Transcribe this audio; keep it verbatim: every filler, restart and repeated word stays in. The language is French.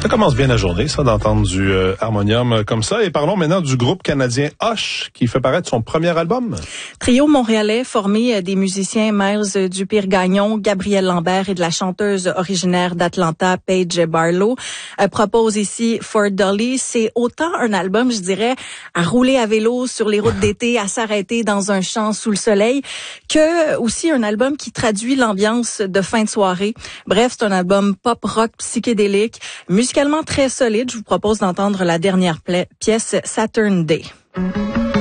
Ça commence bien la journée, ça, d'entendre du euh, harmonium comme ça. Et parlons maintenant du groupe canadien Hush, qui fait paraître son premier album. Trio montréalais formé des musiciens Miles Dupire-Gagnon, Gabriel Lambert et de la chanteuse originaire d'Atlanta, Paige Barlow, euh, propose ici For Dolly. C'est autant un album, je dirais, à rouler à vélo sur les routes d'été, à s'arrêter dans un champ sous le soleil, que aussi un album qui traduit l'ambiance de fin de soirée. Bref, c'est un album pop-rock psychédélique, musicalement très solide. Je vous propose d'entendre la dernière pièce, Saturn Day.